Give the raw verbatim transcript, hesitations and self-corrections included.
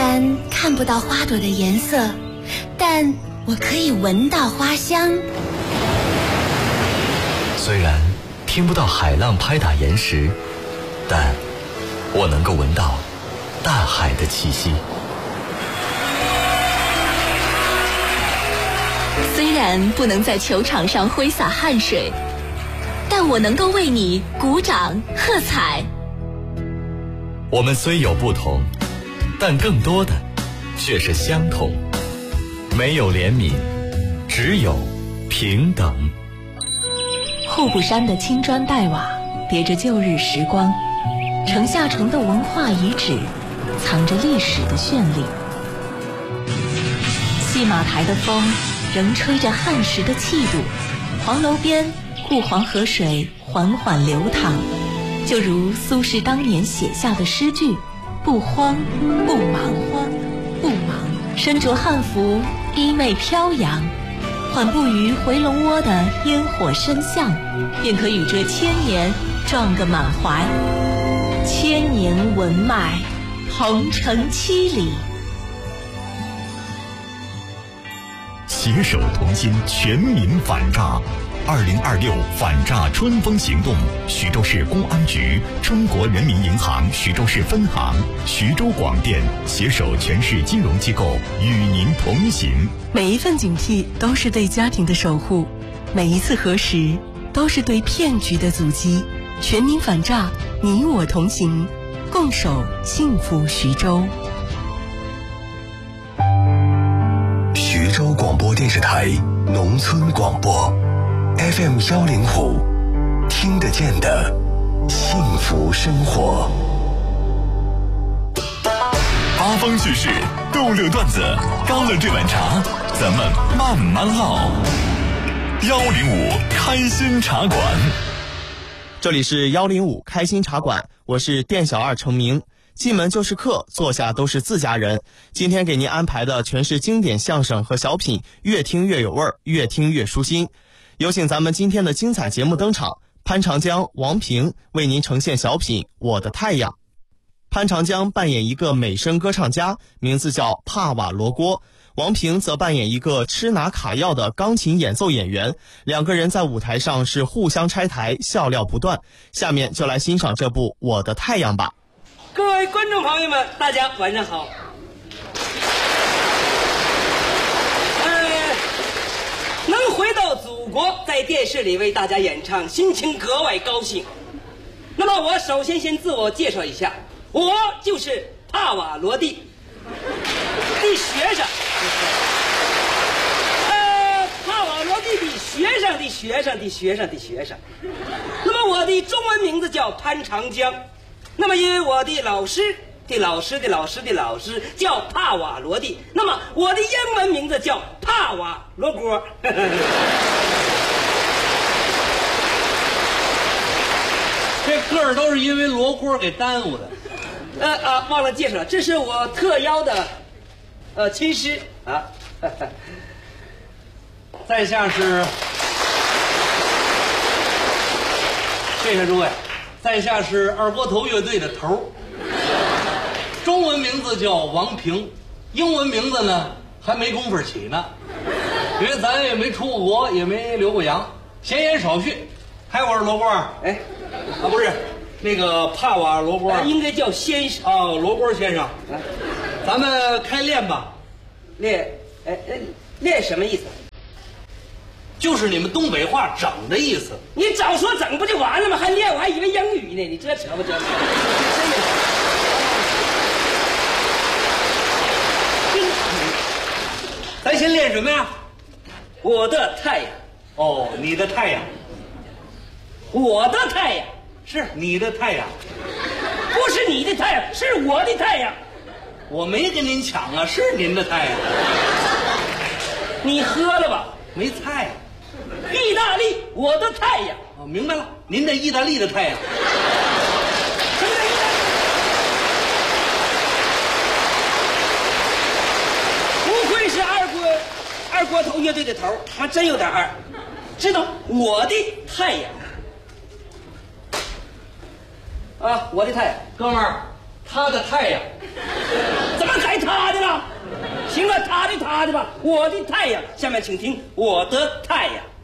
然看不到花朵的颜色，但我可以闻到花香。 虽然听不到海浪拍打岩石，但我能够闻到大海的气息。 虽然不能在球场上挥洒汗水，但我能够为你鼓掌喝彩。 我们虽有不同，但更多的却是相同。没有怜悯，只有平等。 户部山的青砖黛瓦叠着旧日时光，城下城的文化遗址藏着历史的绚丽。戏马台的风仍吹着汉时的气度，黄楼边故黄河水缓缓流淌，就如苏轼当年写下的诗句：不慌不忙，不忙，身着汉服，衣袂飘扬，缓步于回龙窝的烟火深巷，便可与这千年撞个满怀。千年文脉，鹏程七里。 携手同心，全民反诈。二零二六反诈春风行动，徐州市公安局、中国人民银行徐州市分行、徐州广电携手全市金融机构与您同行。 每一份警惕都是对家庭的守护，每一次核实都是对骗局的阻击。全民反诈，你我同行，共守幸福徐州。 徐州广播电视台农村广播 F M 幺零五，听得见的幸福生活。 八方趣事，逗乐段子，干了这碗茶，咱们慢慢唠。幺零五开心茶馆， 这里是幺零五开心茶馆，我是店小二程明。进门就是客，坐下都是自家人。今天给您安排的全是经典相声和小品，越听越有味儿，越听越舒心。有请咱们今天的精彩节目登场，潘长江、王平为您呈现小品《我的太阳》。潘长江扮演一个美声歌唱家，名字叫帕瓦罗锅。王平则扮演一个吃拿卡药的钢琴演奏演员，两个人在舞台上是互相拆台，笑料不断。下面就来欣赏这部《我的太阳》吧。 各位观众朋友们，大家晚上好。呃，能回到祖国，在电视里为大家演唱，心情格外高兴。那么我首先先自我介绍一下，我就是帕瓦罗蒂的学生。呃，帕瓦罗蒂的学生的学生的学生的学生。那么我的中文名字叫潘长江。那么因为我的老师的老师的老师的老师叫帕瓦罗蒂，那么我的英文名字叫帕瓦罗锅。 这个儿都是因为罗锅给耽误的。 呃啊，忘了介绍了，这是我特邀的呃亲师啊。 在下是，谢谢诸位。在下是二锅头乐队的头，中文名字叫王平，英文名字呢还没工夫起呢，因为咱也没出过国，也没留过洋，闲言少叙。还我是罗锅， 哎， 啊不是，那个帕瓦罗锅， 应该叫先生啊，罗锅先生，来，咱们开练吧。 练，哎哎，练什么意思？ 就是你们东北话整的意思。 你早说整不就完了吗？还练，我还以为英语呢。你这扯不扯？ 咱先练什么呀？ 我的太阳。 哦，你的太阳。 我的太阳是你的太阳， 不是你的太阳，是我的太阳。 我没跟您抢啊，是您的太阳。 你喝了吧？ 没菜。 意大利，我的太阳。 哦，明白了，您的意大利的太阳。 什么叫意大利？不愧是二锅二锅头乐队的头，还真有点二。知道我的太阳啊，我的太阳， 哥们儿，他的太阳。 怎么改他行了，他的他的吧，我的太阳。下面请听我的太阳。